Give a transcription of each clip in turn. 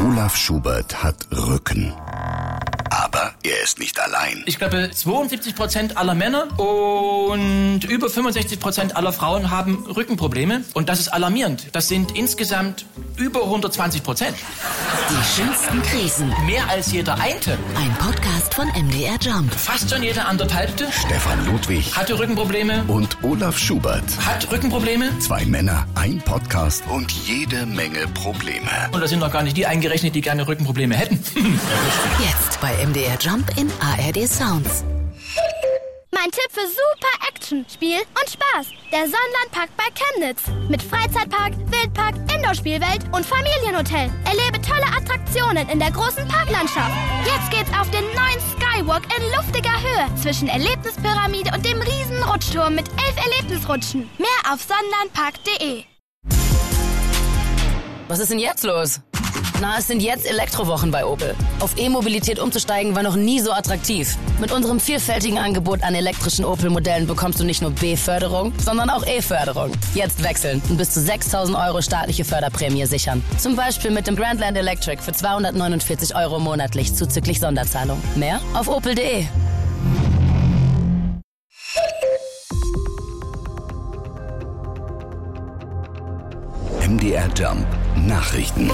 Olaf Schubert hat Rücken. Aber er ist nicht allein. Ich glaube, 72% aller Männer und über 65% aller Frauen haben Rückenprobleme. Und das ist alarmierend. Das sind insgesamt über 120%. Die schönsten Krisen. Mehr als jeder Einte. Ein Podcast von MDR Jump. Fast schon jeder anderthalbte. Stefan Ludwig Hatte Rückenprobleme. und Olaf Schubert. Hat Rückenprobleme. 2 Männer, ein Podcast und jede Menge Probleme. Und da sind noch gar nicht die eingerechnet, die gerne Rückenprobleme hätten. Jetzt bei MDR Jump in ARD Sounds. Mein Tipp für super Action, Spiel und Spaß. Der Sonnenlandpark bei Chemnitz. Mit Freizeitpark, Wildpark, Indoor-Spielwelt und Familienhotel. Erlebe tolle Attraktionen in der großen Parklandschaft. Jetzt geht's auf den neuen Skywalk in luftiger Höhe zwischen Erlebnispyramide und dem riesen Rutschturm mit 11 Erlebnisrutschen. Mehr auf sonnenlandpark.de. Was ist denn jetzt los? Na, es sind jetzt Elektrowochen bei Opel. Auf E-Mobilität umzusteigen war noch nie so attraktiv. Mit unserem vielfältigen Angebot an elektrischen Opel-Modellen bekommst du nicht nur B-Förderung, sondern auch E-Förderung. Jetzt wechseln und bis zu 6.000 € staatliche Förderprämie sichern. Zum Beispiel mit dem Grandland Electric für 249 € monatlich zuzüglich Sonderzahlung. Mehr auf opel.de. MDR Jump Nachrichten.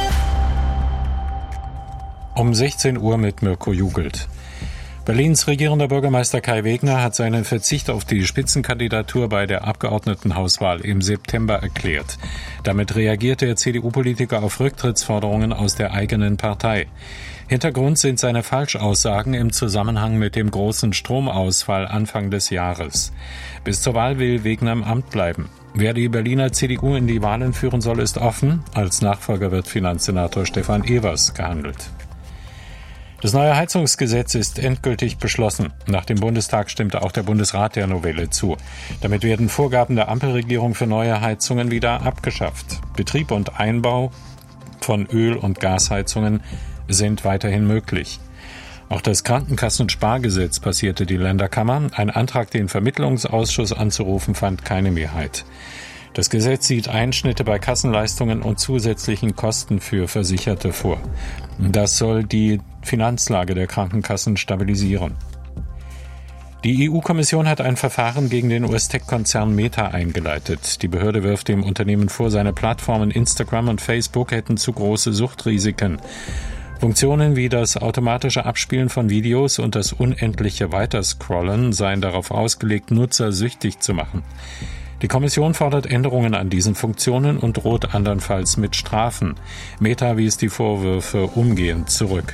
Um 16 Uhr mit Mirko Jugelt. Berlins regierender Bürgermeister Kai Wegner hat seinen Verzicht auf die Spitzenkandidatur bei der Abgeordnetenhauswahl im September erklärt. Damit reagierte der CDU-Politiker auf Rücktrittsforderungen aus der eigenen Partei. Hintergrund sind seine Falschaussagen im Zusammenhang mit dem großen Stromausfall Anfang des Jahres. Bis zur Wahl will Wegner im Amt bleiben. Wer die Berliner CDU in die Wahlen führen soll, ist offen. Als Nachfolger wird Finanzsenator Stefan Evers gehandelt. Das neue Heizungsgesetz ist endgültig beschlossen. Nach dem Bundestag stimmte auch der Bundesrat der Novelle zu. Damit werden Vorgaben der Ampelregierung für neue Heizungen wieder abgeschafft. Betrieb und Einbau von Öl- und Gasheizungen sind weiterhin möglich. Auch das Krankenkassenspargesetz passierte die Länderkammer. Ein Antrag, den Vermittlungsausschuss anzurufen, fand keine Mehrheit. Das Gesetz sieht Einschnitte bei Kassenleistungen und zusätzlichen Kosten für Versicherte vor. Das soll die Finanzlage der Krankenkassen stabilisieren. Die EU-Kommission hat ein Verfahren gegen den US-Tech-Konzern Meta eingeleitet. Die Behörde wirft dem Unternehmen vor, seine Plattformen Instagram und Facebook hätten zu große Suchtrisiken. Funktionen wie das automatische Abspielen von Videos und das unendliche Weiterscrollen seien darauf ausgelegt, Nutzer süchtig zu machen. Die Kommission fordert Änderungen an diesen Funktionen und droht andernfalls mit Strafen. Meta wies die Vorwürfe umgehend zurück.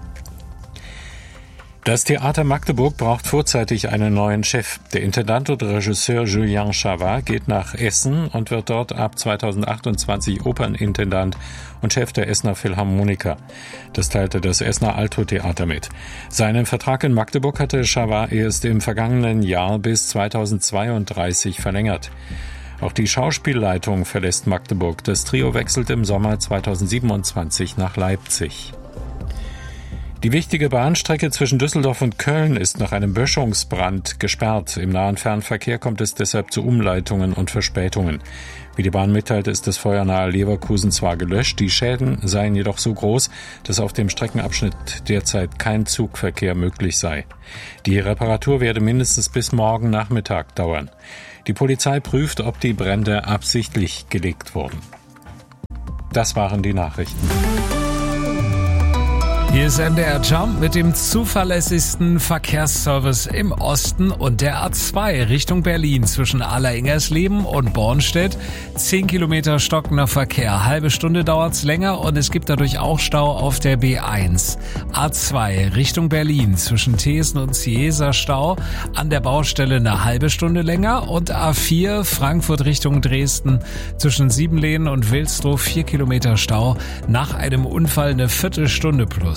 Das Theater Magdeburg braucht vorzeitig einen neuen Chef. Der Intendant und Regisseur Julien Chavat geht nach Essen und wird dort ab 2028 Opernintendant und Chef der Essener Philharmoniker. Das teilte das Essener Alto-Theater mit. Seinen Vertrag in Magdeburg hatte Chavat erst im vergangenen Jahr bis 2032 verlängert. Auch die Schauspielleitung verlässt Magdeburg. Das Trio wechselt im Sommer 2027 nach Leipzig. Die wichtige Bahnstrecke zwischen Düsseldorf und Köln ist nach einem Böschungsbrand gesperrt. Im nahen Fernverkehr kommt es deshalb zu Umleitungen und Verspätungen. Wie die Bahn mitteilt, ist das Feuer nahe Leverkusen zwar gelöscht, die Schäden seien jedoch so groß, dass auf dem Streckenabschnitt derzeit kein Zugverkehr möglich sei. Die Reparatur werde mindestens bis morgen Nachmittag dauern. Die Polizei prüft, ob die Brände absichtlich gelegt wurden. Das waren die Nachrichten. Hier ist MDR Jump mit dem zuverlässigsten Verkehrsservice im Osten und der A2 Richtung Berlin zwischen Aller-Ingersleben und Bornstedt. 10 Kilometer stockender Verkehr. Halbe Stunde dauert's länger und es gibt dadurch auch Stau auf der B1. A2 Richtung Berlin zwischen Thesen und Ciesa Stau. An der Baustelle eine halbe Stunde länger und A4 Frankfurt Richtung Dresden zwischen Siebenlehen und Wilsdruff 4 Kilometer Stau. Nach einem Unfall eine Viertelstunde plus.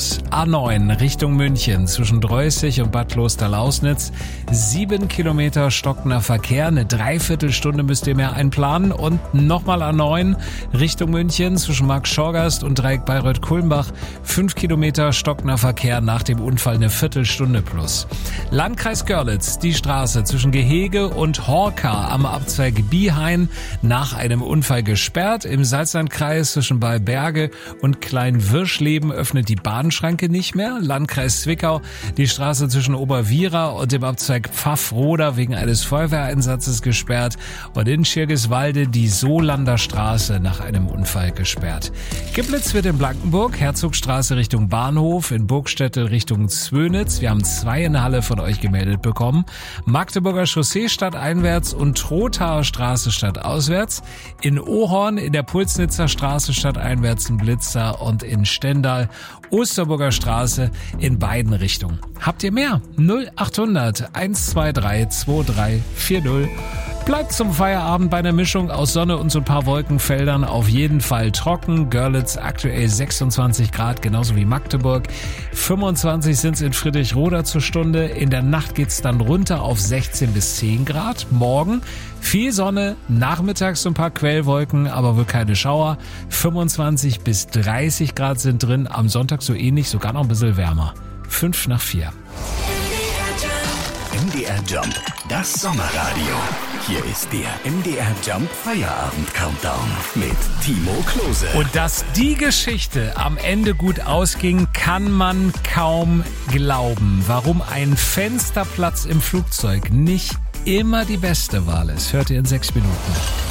A9 Richtung München zwischen Dreußig und Bad Klosterlausnitz. 7 Kilometer stockender Verkehr, eine Dreiviertelstunde müsst ihr mehr einplanen. Und nochmal A9 Richtung München zwischen Marktschorgast und Dreieck Bayreuth-Kulmbach. 5 Kilometer stockender Verkehr, nach dem Unfall eine Viertelstunde plus. Landkreis Görlitz, die Straße zwischen Gehege und Horka am Abzweig Biehain nach einem Unfall gesperrt. Im Salzlandkreis zwischen Balberge und Kleinwirschleben öffnet die Bahnschranke nicht mehr. Landkreis Zwickau, die Straße zwischen Oberwiera und dem Abzweig Pfaffroda wegen eines Feuerwehreinsatzes gesperrt. Und in Schirgiswalde die Solander Straße nach einem Unfall gesperrt. Geblitzt wird in Blankenburg, Herzogstraße Richtung Bahnhof, in Burgstättel Richtung Zwönitz. Wir haben 2 in Halle von euch gemeldet bekommen. Magdeburger Chaussee stadteinwärts und Trothaer Straße stadtauswärts. In Ohorn in der Pulsnitzer Straße stadteinwärts ein Blitzer und in Stendal Osterburger Straße in beiden Richtungen. Habt ihr mehr? 0800 123 2340. Bleibt zum Feierabend bei einer Mischung aus Sonne und so ein paar Wolkenfeldern auf jeden Fall trocken. Görlitz aktuell 26 Grad, genauso wie Magdeburg. 25 sind es in Friedrichroda zur Stunde. In der Nacht geht's dann runter auf 16 bis 10 Grad. Morgen viel Sonne, nachmittags so ein paar Quellwolken, aber wohl keine Schauer. 25 bis 30 Grad sind drin. Am Sonntag so ähnlich, sogar noch ein bisschen wärmer. 5 nach 4. MDR Jump, das Sommerradio. Hier ist der MDR Jump Feierabend Countdown mit Timo Klose. Und dass die Geschichte am Ende gut ausging, kann man kaum glauben. Warum ein Fensterplatz im Flugzeug nicht immer die beste Wahl ist, hört ihr in 6 Minuten.